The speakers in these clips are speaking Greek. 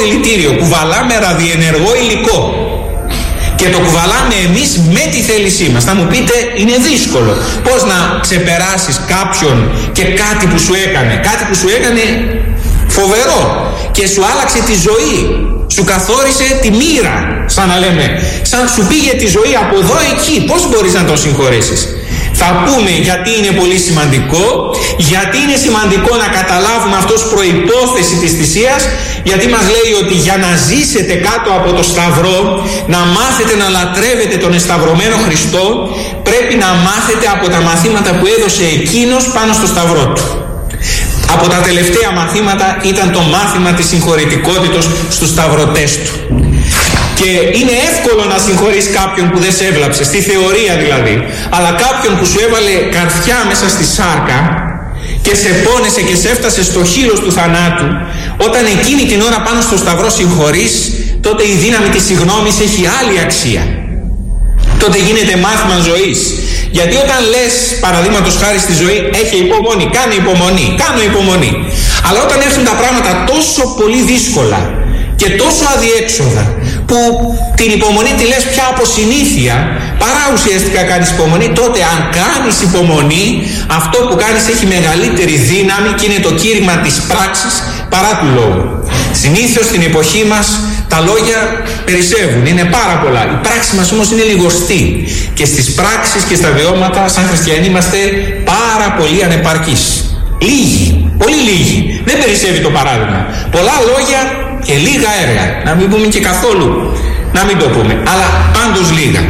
δηλητήριο, κουβαλάμε ραδιενεργό υλικό και το κουβαλάμε εμείς με τη θέλησή μας. Θα μου πείτε, είναι δύσκολο. Πώς να ξεπεράσεις κάποιον και κάτι που σου έκανε φοβερό και σου άλλαξε τη ζωή, σου καθόρισε τη μοίρα, σαν να λέμε, σαν σου πήγε τη ζωή από εδώ εκεί, πώς μπορείς να τον συγχωρέσεις? Θα πούμε γιατί είναι πολύ σημαντικό, γιατί είναι σημαντικό να καταλάβουμε αυτός προϋπόθεση της θυσίας, γιατί μας λέει ότι για να ζήσετε κάτω από το Σταυρό, να μάθετε να λατρεύετε τον εσταυρωμένο Χριστό, πρέπει να μάθετε από τα μαθήματα που έδωσε εκείνος πάνω στο Σταυρό του. Από τα τελευταία μαθήματα ήταν το μάθημα της συγχωρητικότητος στους σταυρωτές του. Και είναι εύκολο να συγχωρείς κάποιον που δεν σε έβλαψε, στη θεωρία δηλαδή, αλλά κάποιον που σου έβαλε καρφιά μέσα στη σάρκα και σε πόνεσε και σε έφτασε στο χείλος του θανάτου, όταν εκείνη την ώρα πάνω στο Σταυρό συγχωρείς, τότε η δύναμη της συγγνώμης έχει άλλη αξία. Τότε γίνεται μάθημα ζωής. Γιατί όταν λες, παραδείγματος χάρη στη ζωή, έχει υπομονή, κάνω υπομονή. Αλλά όταν έρθουν τα πράγματα τόσο πολύ δύσκολα και τόσο αδιέξοδα, που την υπομονή τη λες πια από συνήθεια, παρά ουσιαστικά κάνεις υπομονή, τότε αν κάνεις υπομονή, αυτό που κάνεις έχει μεγαλύτερη δύναμη και είναι το κήρυγμα της πράξης παρά του λόγου. Συνήθως στην εποχή μας τα λόγια περισσεύουν, είναι πάρα πολλά. Η πράξη μας όμως είναι λιγοστή και στις πράξεις και στα βιώματα σαν χριστιανοί είμαστε πάρα πολύ ανεπαρκείς. Λίγοι, πολύ λίγοι. Δεν περισσεύει το παράδειγμα. Πολλά λόγια και λίγα έργα. Να μην πούμε και καθόλου, να μην το πούμε, αλλά πάντως λίγα.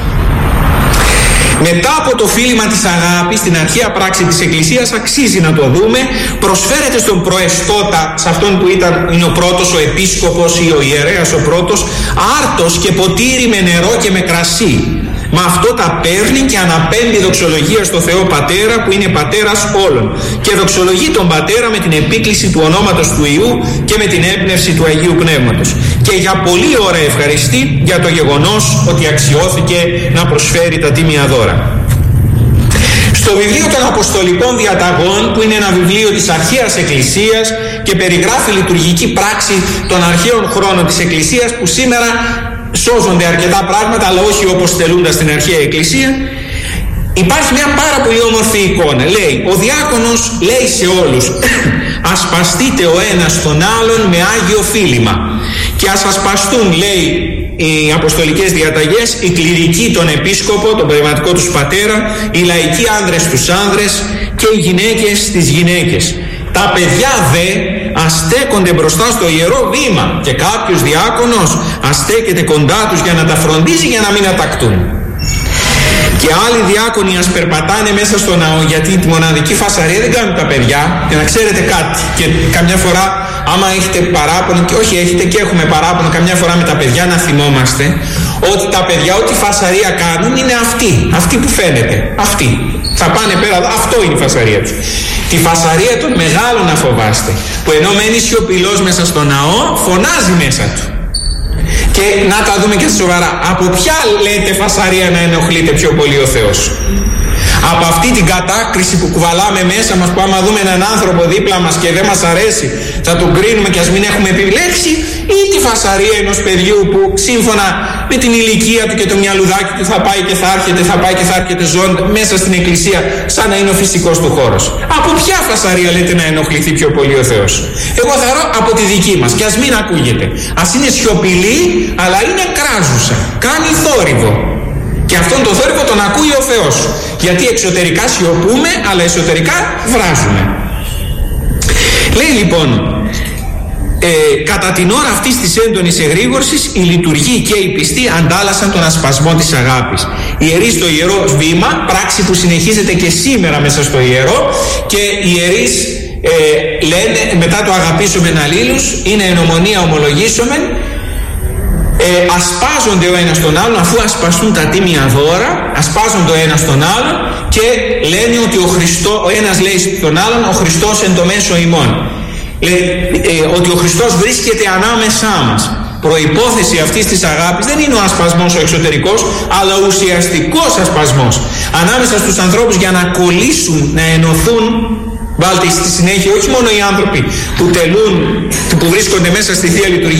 Μετά από το φίλημα της αγάπης, στην αρχαία πράξη της Εκκλησίας, αξίζει να το δούμε, προσφέρεται στον προεστώτα, σε αυτόν που είναι ο πρώτος, ο επίσκοπος ή ο ιερέας ο πρώτος, άρτος και ποτήρι με νερό και με κρασί. Με αυτό τα παίρνει και αναπέμπει δοξολογία στο Θεό Πατέρα, που είναι Πατέρας όλων, και δοξολογεί τον Πατέρα με την επίκληση του ονόματος του Υιού και με την έμπνευση του Αγίου Πνεύματος. Και για πολλή ώρα ευχαριστεί για το γεγονός ότι αξιώθηκε να προσφέρει τα τίμια δώρα. Στο βιβλίο των Αποστολικών Διαταγών, που είναι ένα βιβλίο της αρχαίας Εκκλησίας και περιγράφει λειτουργική πράξη των αρχαίων χρόνων της Εκκλησίας, που σήμερα σώζονται αρκετά πράγματα, αλλά όχι όπως τελούνταν στην αρχαία Εκκλησία, υπάρχει μια πάρα πολύ όμορφη εικόνα. Λέει, ο διάκονος λέει σε όλους, ασπαστείτε ο ένας τον άλλον με άγιο φίλημα, και ας ασπαστούν, λέει, οι αποστολικές διαταγές, οι κληρικοί τον επίσκοπο, τον πνευματικό τους πατέρα, οι λαϊκοί άνδρες τους άνδρες και οι γυναίκες τις γυναίκες. Τα παιδιά δε αστέκονται μπροστά στο ιερό βήμα και κάποιος διάκονος αστέκεται κοντά τους για να τα φροντίζει, για να μην ατακτούν. Και άλλοι διάκονοι ας περπατάνε μέσα στο ναό, γιατί τη μοναδική φασαρία δεν κάνουν τα παιδιά. Και να ξέρετε κάτι, και καμιά φορά άμα έχετε παράπονο, και όχι έχετε και έχουμε παράπονο καμιά φορά με τα παιδιά, να θυμόμαστε ότι τα παιδιά ό,τι φασαρία κάνουν είναι αυτή που φαίνεται, αυτή. Θα πάνε πέρα, αυτό είναι η φασαρία τους. Τη φασαρία των μεγάλων να φοβάστε, που ενώ μένει σιωπηλός μέσα στο ναό, φωνάζει μέσα του. Και να τα δούμε και σοβαρά. Από ποια λέτε φασαρία να ενοχλείται πιο πολύ ο Θεός? Από αυτή την κατάκριση που κουβαλάμε μέσα μας, που άμα δούμε έναν άνθρωπο δίπλα μας και δεν μας αρέσει, θα τον κρίνουμε και ας μην έχουμε επιλέξει, ή τη φασαρία ενός παιδιού που σύμφωνα με την ηλικία του και το μυαλουδάκι του θα πάει και θα έρχεται ζώντα μέσα στην εκκλησία σαν να είναι ο φυσικός του χώρος? Από ποια φασαρία λέτε να ενοχληθεί πιο πολύ ο Θεός? Εγώ θα ρω από τη δική μας, και ας μην ακούγεται. Ας είναι σιωπηλή, αλλά είναι κράζουσα, κάνει θόρυβο. Και αυτόν τον θόρυβο τον ακούει ο Θεός. Γιατί εξωτερικά σιωπούμε, αλλά εσωτερικά βράζουμε. Λέει λοιπόν, κατά την ώρα αυτής της έντονης εγρήγορσης, οι λειτουργοί και οι πιστοί αντάλλασαν τον ασπασμό της αγάπης. Οι ιερείς στο ιερό βήμα, πράξη που συνεχίζεται και σήμερα μέσα στο ιερό, και οι ιερείς λένε μετά το αγαπήσομεν αλλήλους, είναι εν ομονία ομολογήσομεν, ασπάζονται ο ένας τον άλλον, αφού ασπαστούν τα τίμια δώρα, ασπάζονται ο ένας τον άλλον και λένε ότι ο ένας λέει στον άλλον, ο Χριστός εν το μέσο ημών. Ότι ο Χριστός βρίσκεται ανάμεσά μας. Προϋπόθεση αυτής της αγάπης δεν είναι ο ασπασμός ο εξωτερικός, αλλά ο ουσιαστικός ασπασμός ανάμεσα στους ανθρώπους, για να κολλήσουν, να ενωθούν. Βάλτε στη συνέχεια όχι μόνο οι άνθρωποι που βρίσκονται μέσα στη Θεία Λειτουργία,